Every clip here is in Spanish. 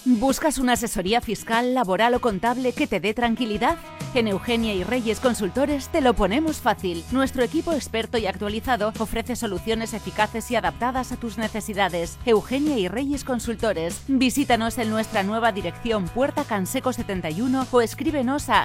¿Buscas una asesoría fiscal, laboral o contable que te dé tranquilidad? En Eugenia y Reyes Consultores te lo ponemos fácil. Nuestro equipo experto y actualizado ofrece soluciones eficaces y adaptadas a tus necesidades. Eugenia y Reyes Consultores. Visítanos en nuestra nueva dirección Puerta Canseco 71 o escríbenos a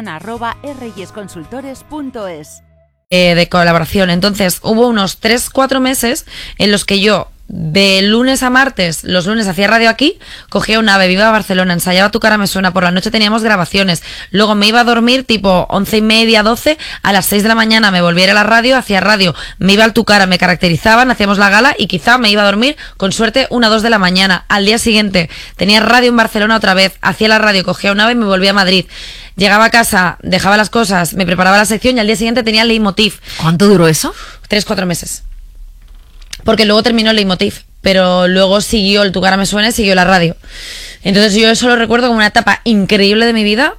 gestion@reyesconsultores.es. De colaboración. Entonces hubo unos 3-4 meses en los que yo de lunes a martes, los lunes hacía radio aquí, cogía un AVE, iba a Barcelona, ensayaba Tu cara me suena, por la noche teníamos grabaciones, luego me iba a dormir tipo 11:30, 12, a las 6 de la mañana me volvía a ir a la radio, hacía radio, me iba al Tu cara, me caracterizaban, hacíamos la gala y quizá me iba a dormir, con suerte, 1 o 2 de la mañana. Al día siguiente tenía radio en Barcelona otra vez, hacía la radio, cogía un AVE y me volvía a Madrid. Llegaba a casa, dejaba las cosas, me preparaba la sección y al día siguiente tenía el leitmotiv. ¿Cuánto duró eso? 3-4 meses. Porque luego terminó el leitmotiv, pero luego siguió el Tu cara me suena y siguió la radio. Entonces yo eso lo recuerdo como una etapa increíble de mi vida,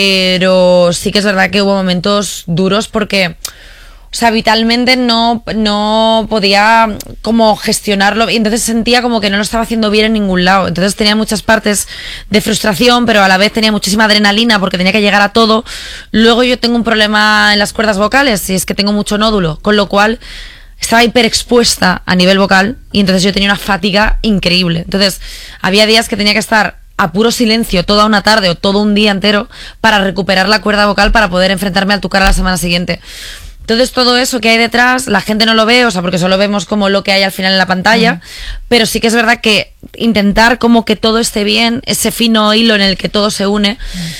pero sí que es verdad que hubo momentos duros porque, o sea, vitalmente no podía como gestionarlo y entonces sentía como que no lo estaba haciendo bien en ningún lado. Entonces tenía muchas partes de frustración, pero a la vez tenía muchísima adrenalina porque tenía que llegar a todo. Luego yo tengo un problema en las cuerdas vocales y es que tengo mucho nódulo, con lo cual estaba hiperexpuesta a nivel vocal y entonces yo tenía una fatiga increíble. Entonces había días que tenía que estar a puro silencio toda una tarde o todo un día entero para recuperar la cuerda vocal para poder enfrentarme al Tu cara la semana siguiente. Entonces todo eso que hay detrás, la gente no lo ve, o sea, porque solo vemos como lo que hay al final en la pantalla, pero sí que es verdad que intentar como que todo esté bien, ese fino hilo en el que todo se une,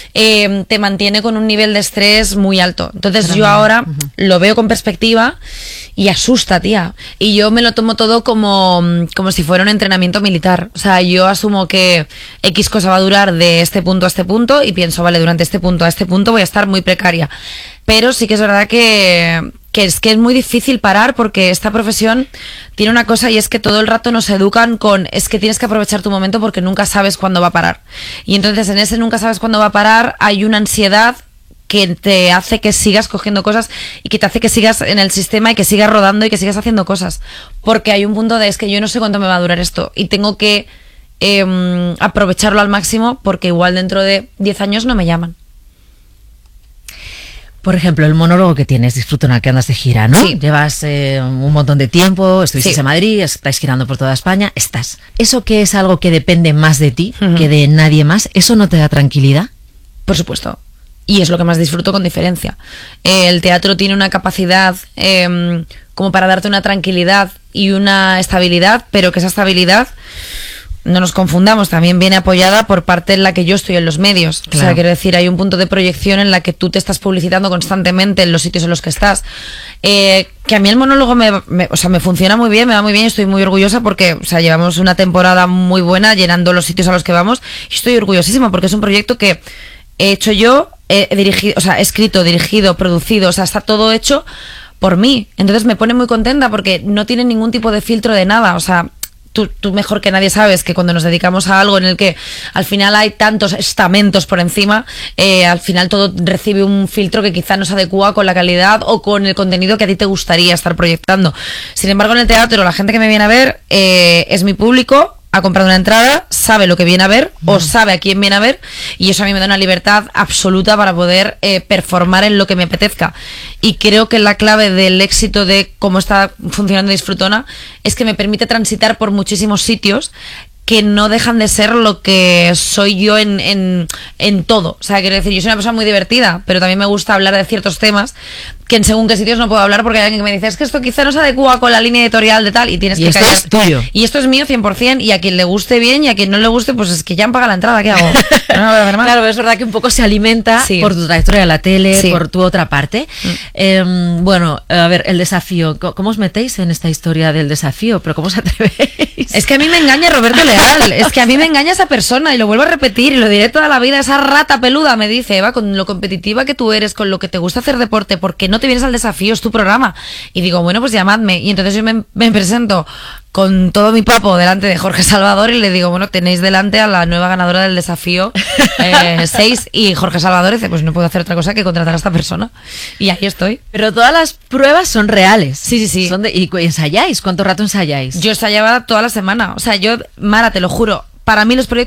te mantiene con un nivel de estrés muy alto. Entonces yo ahora lo veo con perspectiva y asusta, tía. Y yo me lo tomo todo como si fuera un entrenamiento militar. O sea, yo asumo que X cosa va a durar de este punto a este punto y pienso, vale, durante este punto a este punto voy a estar muy precaria. Pero sí que es verdad que es muy difícil parar porque esta profesión tiene una cosa y es que todo el rato nos educan con es que tienes que aprovechar tu momento porque nunca sabes cuándo va a parar. Y entonces en ese nunca sabes cuándo va a parar hay una ansiedad que te hace que sigas cogiendo cosas y que te hace que sigas en el sistema y que sigas rodando y que sigas haciendo cosas. Porque hay un punto de es que yo no sé cuánto me va a durar esto y tengo que aprovecharlo al máximo porque igual dentro de 10 años no me llaman. Por ejemplo, el monólogo que tienes, Disfrutona, que andas de gira, ¿no? Sí. Llevas un montón de tiempo, estuviste en Madrid, estáis girando por toda España, estás. ¿Eso que es algo que depende más de ti que de nadie más? ¿Eso no te da tranquilidad? Por supuesto. Y es lo que más disfruto con diferencia. El teatro tiene una capacidad como para darte una tranquilidad y una estabilidad, pero que esa estabilidad, no nos confundamos, también viene apoyada por parte en la que yo estoy en los medios. Claro. O sea, quiero decir, hay un punto de proyección en la que tú te estás publicitando constantemente en los sitios en los que estás. Que a mí el monólogo me funciona muy bien, me va muy bien, estoy muy orgullosa porque, o sea, llevamos una temporada muy buena llenando los sitios a los que vamos y estoy orgullosísima porque es un proyecto que he hecho yo, he dirigido, o sea, he escrito, dirigido, producido, o sea, está todo hecho por mí. Entonces me pone muy contenta porque no tiene ningún tipo de filtro de nada, o sea, tú mejor que nadie sabes que cuando nos dedicamos a algo en el que al final hay tantos estamentos por encima, al final todo recibe un filtro que quizá no se adecua con la calidad o con el contenido que a ti te gustaría estar proyectando. Sin embargo, en el teatro, la gente que me viene a ver es mi público, ha comprado una entrada, sabe lo que viene a ver o sabe a quién viene a ver y eso a mí me da una libertad absoluta para poder performar en lo que me apetezca. Y creo que la clave del éxito de cómo está funcionando Disfrutona es que me permite transitar por muchísimos sitios que no dejan de ser lo que soy yo en todo. O sea, quiero decir, yo soy una persona muy divertida, pero también me gusta hablar de ciertos temas que en según qué sitios no puedo hablar porque hay alguien que me dice es que esto quizá no se adecua con la línea editorial de tal y tienes que callar. Esto es tuyo. Y esto es mío 100% y a quien le guste bien y a quien no le guste pues es que ya han pagado la entrada, ¿qué hago? Claro, es verdad que un poco se alimenta por tu trayectoria en la tele, por tu otra parte. Bueno, a ver, el desafío, ¿cómo os metéis en esta historia del desafío? ¿Pero cómo os atrevéis? Es que a mí me engaña Roberto Leal, es que a mí me engaña esa persona y lo vuelvo a repetir y lo diré toda la vida, esa rata peluda me dice, Eva, con lo competitiva que tú eres, con lo que te gusta hacer deporte, ¿por qué no te vienes al desafío? Es tu programa. Y digo, bueno, pues llamadme. Y entonces yo me presento con todo mi papo delante de Jorge Salvador y le digo, bueno, tenéis delante a la nueva ganadora del desafío 6 y Jorge Salvador dice, pues no puedo hacer otra cosa que contratar a esta persona. Y ahí estoy. Pero todas las pruebas son reales. Sí. ¿Y ensayáis? ¿Cuánto rato ensayáis? Yo ensayaba toda la semana. O sea, Mara, te lo juro, para mí los proyectos